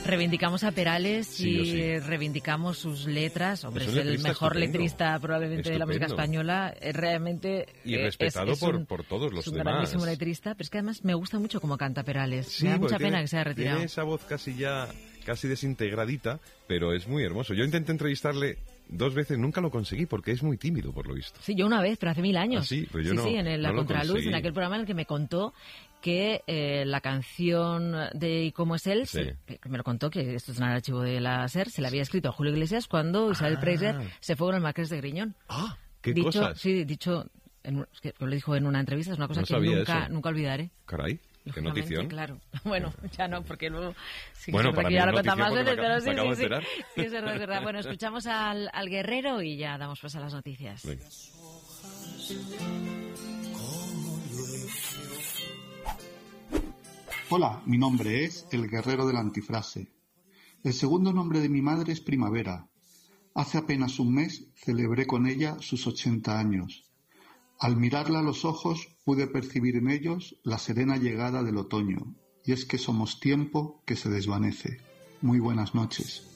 Reivindicamos a Perales Sí, y reivindicamos sus letras. Hombre, Es es un el letrista mejor estupendo. letrista probablemente de la música Estupendo. española. Realmente Y respetado es por todos los es un demás. grandísimo letrista, pero es que además me gusta mucho cómo canta Perales. Sí, me da porque mucha pena tiene- que se haya retirado. Tiene esa voz casi desintegradita, pero es muy hermoso. Yo intenté entrevistarle 2 veces, nunca lo conseguí porque es muy tímido, por lo visto. Sí, yo una vez, pero hace 1000 años. ¿Ah, sí? Pues yo sí, no- sí, en La no lo Contraluz, conseguí. en aquel programa en el que me contó que la canción de ¿Y cómo es él? Sí. Que me lo contó, que esto es en el archivo de la SER, se le había escrito a Julio Iglesias cuando Isabel Preisler se fue con el Marqués de Griñón. ¡Ah! ¡Qué dicho, cosas! Sí, dicho, es que lo dijo en una entrevista, es una cosa No que sabía eso. nunca olvidaré. Caray, qué Lógicamente, notición. Claro. Bueno, ya no, porque luego... Sí, Bueno, seguro para que mí ya es lo cuenta notición más porque veces, me pero acabo de sí. enterar. Sí, es verdad, es verdad. Bueno, escuchamos al guerrero y ya damos paso a las noticias. Venga. Hola, mi nombre es El Guerrero de la Antifrase. El segundo nombre de mi madre es Primavera. Hace apenas un mes celebré con ella sus 80 años. Al mirarla a los ojos pude percibir en ellos la serena llegada del otoño, y es que somos tiempo que se desvanece. Muy buenas noches.